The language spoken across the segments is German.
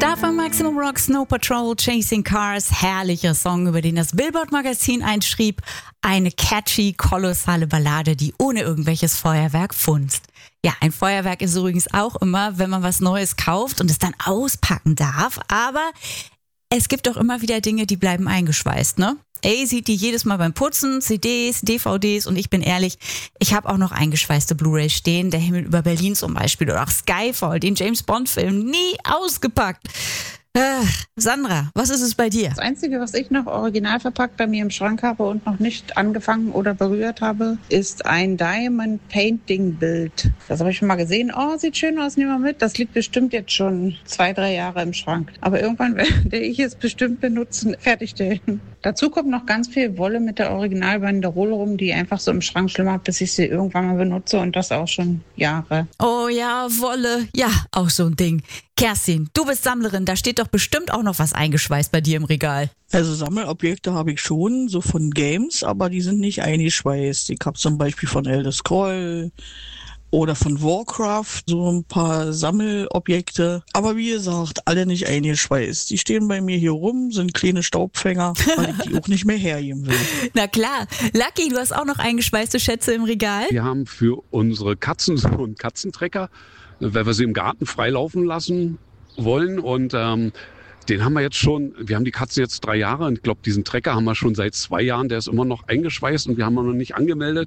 Davon Maximum Rock, Snow Patrol, Chasing Cars, herrlicher Song, über den das Billboard-Magazin einschrieb. Eine catchy, kolossale Ballade, die ohne irgendwelches Feuerwerk funzt. Ja, ein Feuerwerk ist übrigens auch immer, wenn man was Neues kauft und es dann auspacken darf. Aber es gibt auch immer wieder Dinge, die bleiben eingeschweißt, ne? Sieht die jedes Mal beim Putzen, CDs, DVDs und ich bin ehrlich, ich habe auch noch eingeschweißte Blu-rays stehen, Der Himmel über Berlin zum Beispiel oder auch Skyfall, den James-Bond-Film, nie ausgepackt. Sandra, was ist es bei dir? Das Einzige, was ich noch original verpackt bei mir im Schrank habe und noch nicht angefangen oder berührt habe, ist ein Diamond Painting Bild. Das habe ich schon mal gesehen. Oh, sieht schön aus, nehmen wir mit. Das liegt bestimmt jetzt schon 2-3 Jahre im Schrank. Aber irgendwann werde ich es bestimmt benutzen, fertigstellen. Dazu kommt noch ganz viel Wolle mit der Originalbanderole rum, die einfach so im Schrank schlummert, bis ich sie irgendwann mal benutze und das auch schon Jahre. Oh ja, Wolle. Ja, auch so ein Ding. Kerstin, du bist Sammlerin, da steht doch bestimmt auch noch was eingeschweißt bei dir im Regal. Also Sammelobjekte habe ich schon, so von Games, aber die sind nicht eingeschweißt. Ich habe zum Beispiel von Elder Scrolls oder von Warcraft so ein paar Sammelobjekte. Aber wie gesagt, alle nicht eingeschweißt. Die stehen bei mir hier rum, sind kleine Staubfänger, weil ich die auch nicht mehr hergeben will. Na klar. Lucky, du hast auch noch eingeschweißte Schätze im Regal? Wir haben für unsere Katzen so einen Katzentrecker, weil wir sie im Garten freilaufen lassen wollen und den haben wir jetzt schon, wir haben die Katze jetzt 3 Jahre und ich glaube, diesen Trecker haben wir schon seit 2 Jahren, der ist immer noch eingeschweißt und wir haben ihn noch nicht angemeldet.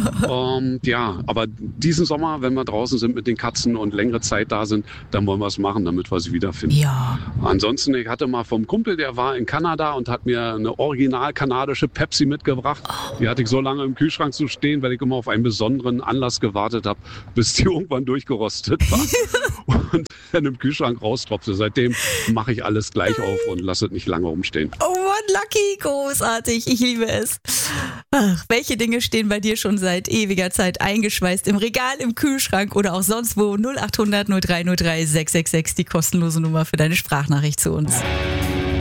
Ja, aber diesen Sommer, wenn wir draußen sind mit den Katzen und längere Zeit da sind, dann wollen wir es machen, damit wir sie wiederfinden. Ja. Ansonsten, ich hatte mal vom Kumpel, der war in Kanada und hat mir eine original kanadische Pepsi mitgebracht. Die hatte ich so lange im Kühlschrank zu stehen, weil ich immer auf einen besonderen Anlass gewartet habe, bis die irgendwann durchgerostet war und dann im Kühlschrank raustropfte. Seitdem mache ich alles gleich auf und lasse es nicht lange rumstehen. Oh Mann, Lucky, großartig, ich liebe es. Ach, welche Dinge stehen bei dir schon seit ewiger Zeit eingeschweißt im Regal, im Kühlschrank oder auch sonst wo? 0800 0303 666, die kostenlose Nummer für deine Sprachnachricht zu uns.